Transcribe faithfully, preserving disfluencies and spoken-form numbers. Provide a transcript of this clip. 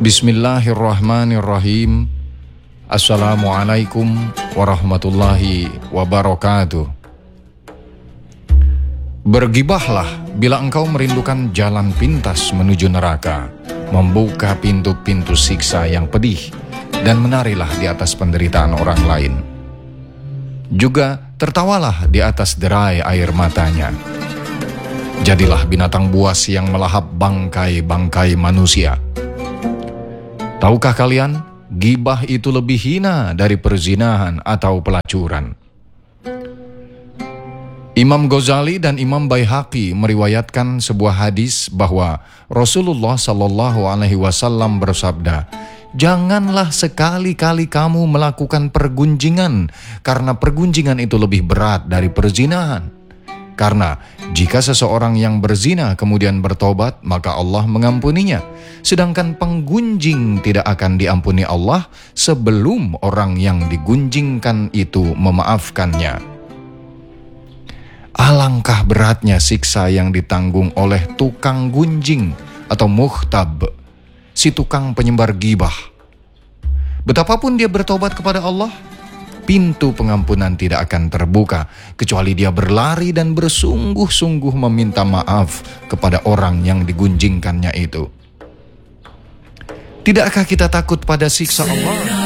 Bismillahirrahmanirrahim. Assalamualaikum warahmatullahi wabarakatuh. Bergibahlah bila engkau merindukan jalan pintas menuju neraka, membuka pintu-pintu siksa yang pedih, dan menarilah di atas penderitaan orang lain. Juga tertawalah di atas derai air matanya. Jadilah binatang buas yang melahap bangkai-bangkai manusia. Tahukah kalian, gibah itu lebih hina dari perzinahan atau pelacuran. Imam Ghazali dan Imam Baihaqi meriwayatkan sebuah hadis bahwa Rasulullah Shallallahu Alaihi Wasallam bersabda, "Janganlah sekali-kali kamu melakukan pergunjingan, karena pergunjingan itu lebih berat dari perzinahan. Karena jika seseorang yang berzina kemudian bertobat, maka Allah mengampuninya. Sedangkan penggunjing tidak akan diampuni Allah sebelum orang yang digunjingkan itu memaafkannya." Alangkah beratnya siksa yang ditanggung oleh tukang gunjing atau muhtab, si tukang penyebar gibah. Betapapun dia bertobat kepada Allah, pintu pengampunan tidak akan terbuka kecuali dia berlari dan bersungguh-sungguh meminta maaf kepada orang yang digunjingkannya itu. Tidakkah kita takut pada siksa Allah?